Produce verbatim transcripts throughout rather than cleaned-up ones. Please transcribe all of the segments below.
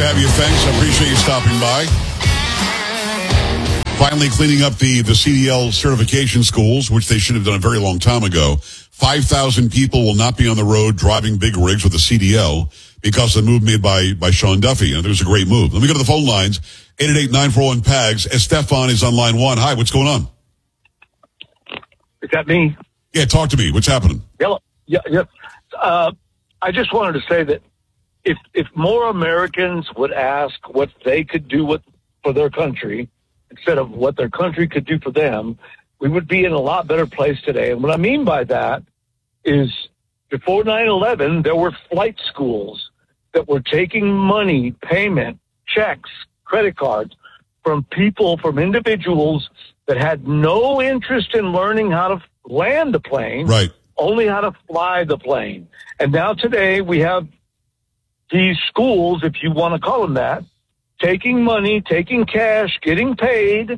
have you. Thanks. I appreciate you stopping by. Finally cleaning up the, the C D L certification schools, which they should have done a very long time ago. five thousand people will not be on the road driving big rigs with the C D L because of the move made by, by Sean Duffy. And it was a great move. Let me go to the phone lines. eight eight eight, nine four one, P A G S. Estefan is on line one. Hi, what's going on? Is that me? Yeah, talk to me. What's happening? Yeah, yeah, yeah. Uh, I just wanted to say that if if more Americans would ask what they could do with, for their country instead of what their country could do for them, we would be in a lot better place today. And what I mean by that is before nine eleven, there were flight schools that were taking money, payment, checks, credit cards from people, from individuals that had no interest in learning how to land the plane, right? Only how to fly the plane. And now today we have these schools, if you want to call them that, taking money, taking cash, getting paid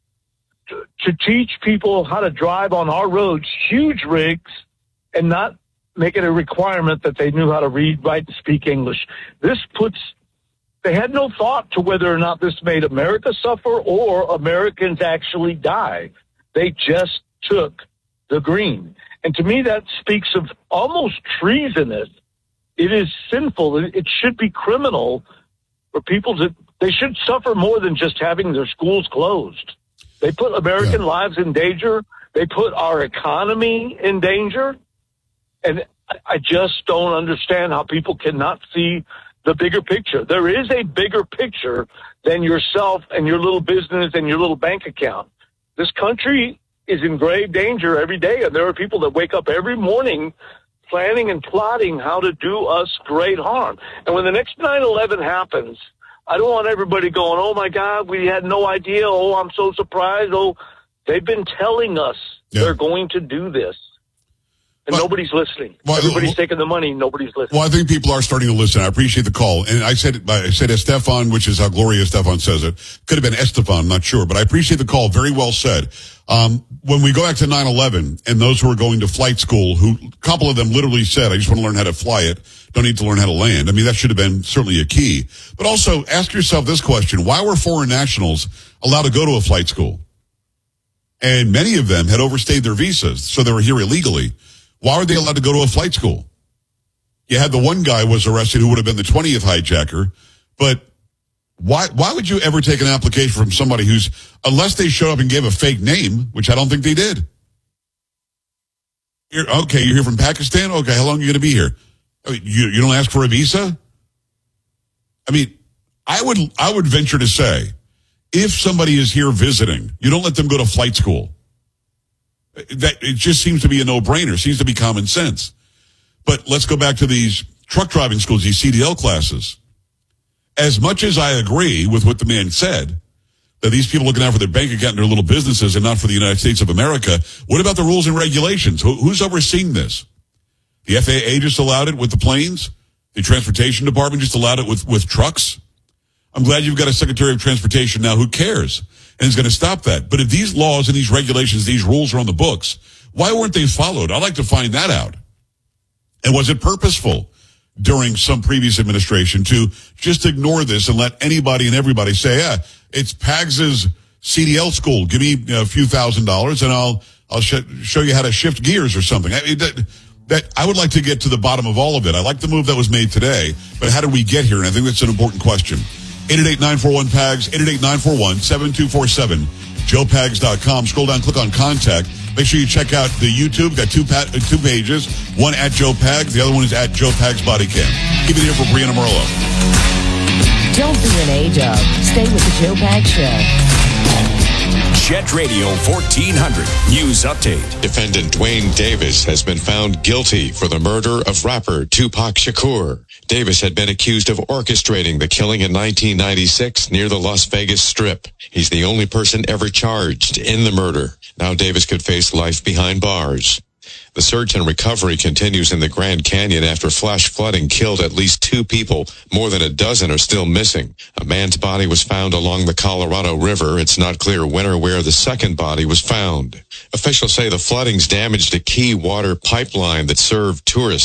to, to teach people how to drive on our roads, huge rigs, and not make it a requirement that they knew how to read, write, and speak English. This puts, they had no thought to whether or not this made America suffer or Americans actually die. They just took the green. And to me, that speaks of almost treasonous. It is sinful. It should be criminal for people to, they should suffer more than just having their schools closed. They put American yeah. lives in danger. They put our economy in danger. And I just don't understand how people cannot see the bigger picture. There is a bigger picture than yourself and your little business and your little bank account. This country is in grave danger every day, and there are people that wake up every morning planning and plotting how to do us great harm. And when the next nine eleven happens, I don't want everybody going, oh, my God, we had no idea. Oh, I'm so surprised. Oh, they've been telling us yeah. they're going to do this. And well, nobody's listening. Well, Everybody's well, taking the money. Nobody's listening. Well, I think people are starting to listen. I appreciate the call. And I said I said Estefan, which is how Gloria Estefan says it. Could have been Estefan, I'm not sure. But I appreciate the call. Very well said. Um, when we go back to nine eleven and those who are going to flight school, who a couple of them literally said, I just want to learn how to fly it. Don't need to learn how to land. I mean, that should have been certainly a key. But also ask yourself this question. Why were foreign nationals allowed to go to a flight school? And many of them had overstayed their visas, so they were here illegally. Why were they allowed to go to a flight school? You had the one guy was arrested who would have been the twentieth hijacker, but why why would you ever take an application from somebody who's, unless they showed up and gave a fake name, which I don't think they did. You're, okay, you're here from Pakistan? Okay, how long are you going to be here? I mean, you, you don't ask for a visa? I mean, I would I would venture to say, if somebody is here visiting, you don't let them go to flight school. That it just seems to be a no-brainer. Seems to be common sense. But let's go back to these truck driving schools, these C D L classes. As much as I agree with what the man said, that these people are looking out for their bank account and their little businesses and not for the United States of America, what about the rules and regulations? Who, who's overseeing this? The F A A just allowed it with the planes? The Transportation Department just allowed it with, with trucks? I'm glad you've got a Secretary of Transportation now who cares and is going to stop that. But if these laws and these regulations, these rules are on the books, why weren't they followed? I'd like to find that out. And was it purposeful during some previous administration to just ignore this and let anybody and everybody say, yeah, it's P A G S's C D L school. Give me a few thousand dollars and I'll I'll sh- show you how to shift gears or something. I mean, that, that I would like to get to the bottom of all of it. I like the move that was made today, but how did we get here? And I think that's an important question. eight eight eight, nine four one, P A G S, eight eight eight, nine four one, seven two four seven, joe pags dot com. Scroll down, click on contact. Make sure you check out the YouTube. Got two pa- two pages. One at Joe Pags. The other one is at Joe Pags Body Cam. Keep it here for Brianna Merlo. Don't be an A-dub. Stay with the Joe Pags Show. Jet Radio fourteen hundred News Update. Defendant Dwayne Davis has been found guilty for the murder of rapper Tupac Shakur. Davis had been accused of orchestrating the killing in nineteen ninety-six near the Las Vegas Strip. He's the only person ever charged in the murder. Now Davis could face life behind bars. The search and recovery continues in the Grand Canyon after flash flooding killed at least two people. More than a dozen are still missing. A man's body was found along the Colorado River. It's not clear when or where the second body was found. Officials say the floodings damaged a key water pipeline that served tourists.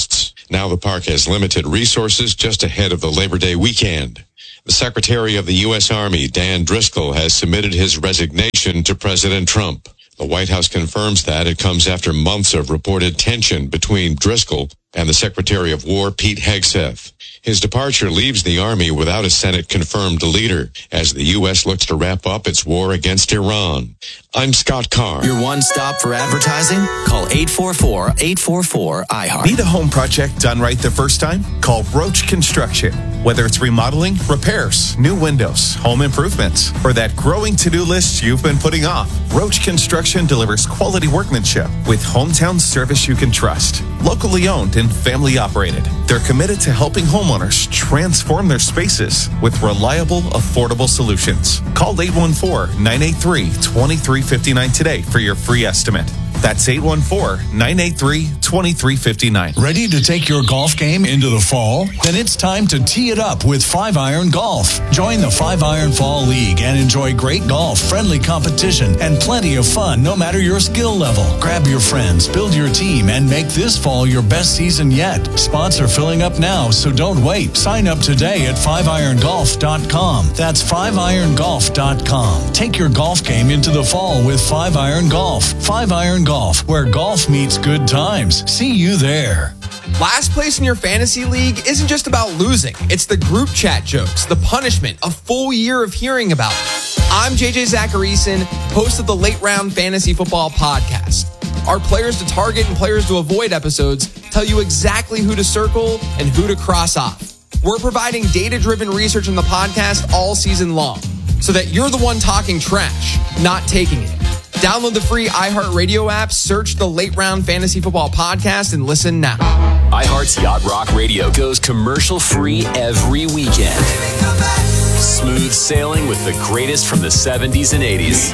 Now the park has limited resources just ahead of the Labor Day weekend. The Secretary of the U S Army, Dan Driscoll, has submitted his resignation to President Trump. The White House confirms that it comes after months of reported tension between Driscoll and the Secretary of War, Pete Hegseth. His departure leaves the Army without a Senate-confirmed leader as the U S looks to wrap up its war against Iran. I'm Scott Carr. Your one stop for advertising? Call eight four four, eight four four, I heart. Need a home project done right the first time? Call Roach Construction. Whether it's remodeling, repairs, new windows, home improvements, or that growing to-do list you've been putting off, Roach Construction delivers quality workmanship with hometown service you can trust. Locally owned and family operated. They're committed to helping homeowners transform their spaces with reliable, affordable solutions. Call eight one four, nine eight three, two three five nine today for your free estimate. That's eight one four, nine eight three, two three five nine. Ready to take your golf game into the fall? Then it's time to tee it up with Five Iron Golf. Join the Five Iron Fall League and enjoy great golf, friendly competition, and plenty of fun no matter your skill level. Grab your friends, build your team, and make this fall your best season yet. Spots are filling up now, so don't wait. Sign up today at five iron golf dot com. That's five iron golf dot com. Take your golf game into the fall with Five Iron Golf. Five Iron Golf. Golf, where golf meets good times. See you there. Last place in your fantasy league isn't just about losing. It's the group chat jokes, the punishment, a full year of hearing about it. I'm J J Zacharyson, host of the Late Round Fantasy Football Podcast. Our players to target and players to avoid episodes tell you exactly who to circle and who to cross off. We're providing data-driven research in the podcast all season long so that you're the one talking trash, not taking it. Download the free iHeartRadio app, search the Late Round Fantasy Football Podcast, and listen now. iHeart's Yacht Rock Radio goes commercial-free every weekend. Smooth sailing with the greatest from the seventies and eighties.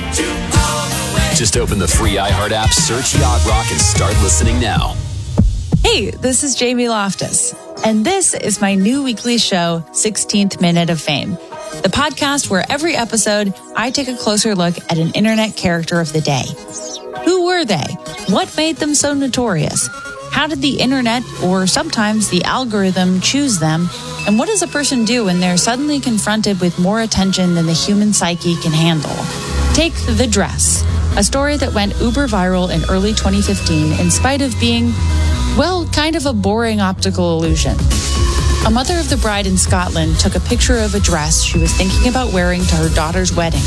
Just open the free iHeart app, search Yacht Rock, and start listening now. Hey, this is Jamie Loftus, and this is my new weekly show, sixteenth Minute of Fame. The podcast where every episode, I take a closer look at an internet character of the day. Who were they? What made them so notorious? How did the internet, or sometimes the algorithm, choose them? And what does a person do when they're suddenly confronted with more attention than the human psyche can handle? Take The Dress, a story that went uber viral in early twenty fifteen in spite of being, well, kind of a boring optical illusion. A mother of the bride in Scotland took a picture of a dress she was thinking about wearing to her daughter's wedding.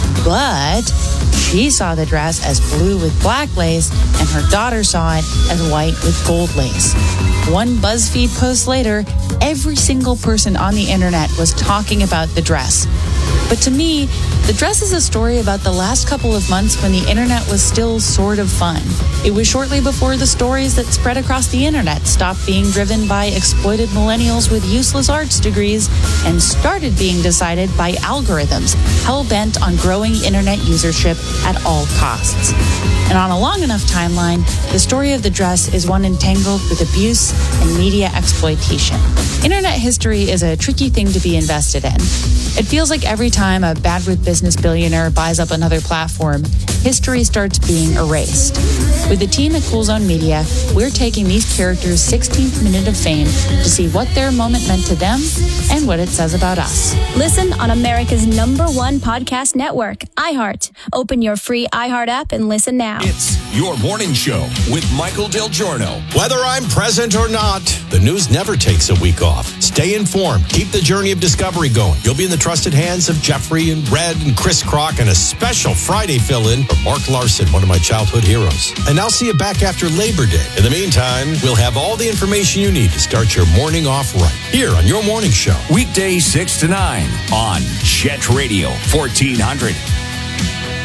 But she saw the dress as blue with black lace, and her daughter saw it as white with gold lace. One BuzzFeed post later, every single person on the internet was talking about the dress. But to me, the dress is a story about the last couple of months when the internet was still sort of fun. It was shortly before the stories that spread across the internet stopped being driven by exploited millennials with useless arts degrees and started being decided by algorithms hell-bent on growing internet usership at all costs. And on a long enough timeline, the story of the dress is one entangled with abuse and media exploitation. Internet history is a tricky thing to be invested in. It feels like every time a bad with business billionaire buys up another platform, history starts being erased. With the team at Cool Zone Media, we're taking these characters' sixteenth minute of fame to see what their moment meant to them and what it says about us. Listen on America's number one podcast network, iHeart. Open your free iHeart app and listen now. It's Your Morning Show with Michael Del Giorno. Whether I'm present or not, the news never takes a week off. Stay informed. Keep the journey of discovery going. You'll be in the trusted hands of Jeffrey and Red and Chris Crock, and a special Friday fill-in for Mark Larson, one of my childhood heroes. And I'll see you back after Labor Day. In the meantime, we'll have all the information you need to start your morning off right here on Your Morning Show. Weekdays six to nine on Jet Radio fourteen hundred.